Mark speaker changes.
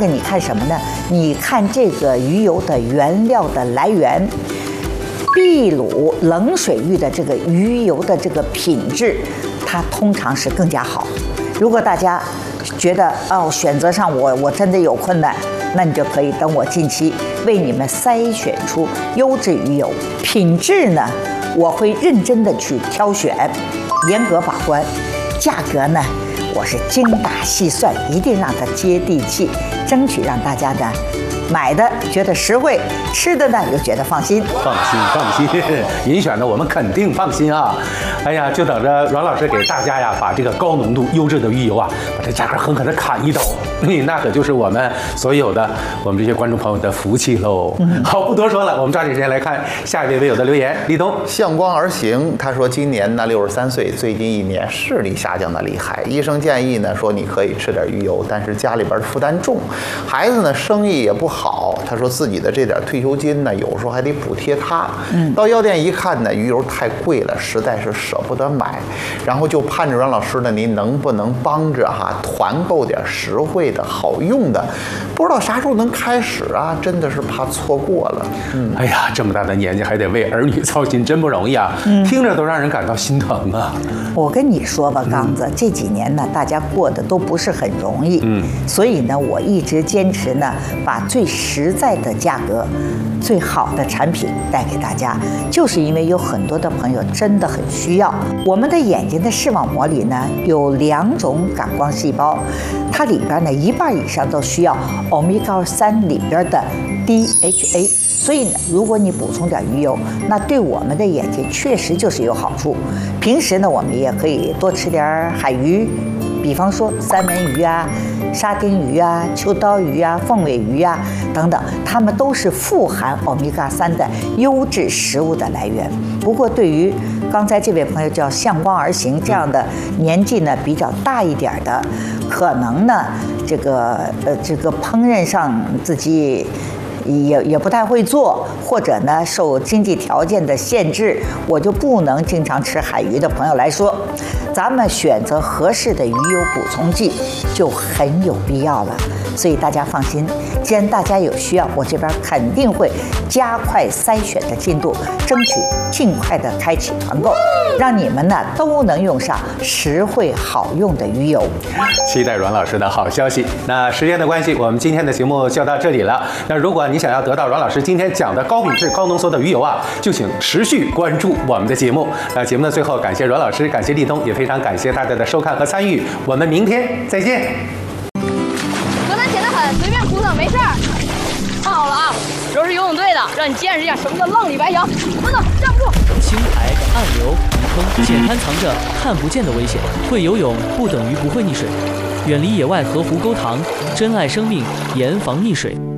Speaker 1: 个你看什么呢？你看这个鱼油的原料的来源，秘鲁冷水域的这个鱼油的这个品质，它通常是更加好。如果大家觉得选择上我真的有困难，那你就可以等我近期为你们筛选出优质鱼油，品质呢我会认真的去挑选，严格把关，价格呢我是精打细算，一定让它接地气，争取让大家呢买的觉得实惠，吃的呢又觉得放心。
Speaker 2: 放心，银选的我们肯定放心啊！哎呀，就等着阮老师给大家呀，把这个高浓度优质的鱼油啊，把这价格狠狠的砍一刀，那可就是我们所有的我们这些观众朋友的福气喽。好，不多说了，我们抓紧时间来看下一位微友的留言。立冬
Speaker 3: 向光而行，他说今年呢63岁，最近1年视力下降的厉害，医生建议呢说你可以吃点鱼油，但是家里边负担重，孩子呢生意也不好，他说自己的这点退休金呢有时候还得补贴他。到药店一看呢，鱼油太贵了，实在是舍不得买，然后就盼着阮老师呢，您能不能帮着团购点实惠的好用的，不知道啥时候能开始啊，真的是怕错过了。
Speaker 2: 哎呀，这么大的年纪还得为儿女操心，真不容易啊！听着都让人感到心疼啊。
Speaker 1: 我跟你说吧，刚子，这几年呢，大家过得都不是很容易，所以呢，我一直坚持呢，把最实在的价格、最好的产品带给大家，就是因为有很多的朋友真的很需要。我们的眼睛的视网膜里呢，有2种感光细胞，它里边呢1半以上都需要欧米伽3里边的 DHA。所以呢，如果你补充点鱼油，那对我们的眼睛确实就是有好处。平时呢，我们也可以多吃点海鱼，比方说三文鱼啊、沙丁鱼啊、秋刀鱼啊、凤尾鱼啊等等，它们都是富含欧米伽3的优质食物的来源。不过，对于刚才这位朋友叫向光而行这样的年纪呢比较大一点的，可能呢这个烹饪上自己也不太会做，或者呢受经济条件的限制，我就不能经常吃海鱼的朋友来说，咱们选择合适的鱼油补充剂就很有必要了。所以大家放心，既然大家有需要，我这边肯定会加快筛选的进度，争取尽快的开启团购，让你们呢都能用上实惠好用的鱼油。
Speaker 2: 期待阮老师的好消息。那时间的关系，我们今天的节目就到这里了。那如果你想要得到阮老师今天讲的高品质、高浓缩的鱼油啊，就请持续关注我们的节目。那节目的最后，感谢阮老师，感谢立冬，也非常感谢大家的收看和参与。我们明天再见。
Speaker 4: 河南浅得很，随便胡腾没事儿。看好了啊，这是游泳队的，让你见识一下什么叫浪里白羊。等等，站不住！
Speaker 5: 青苔、暗流、泥坑，浅滩藏着看不见的危险。会游泳不等于不会溺水，远离野外河湖沟塘，珍爱生命，严防溺水。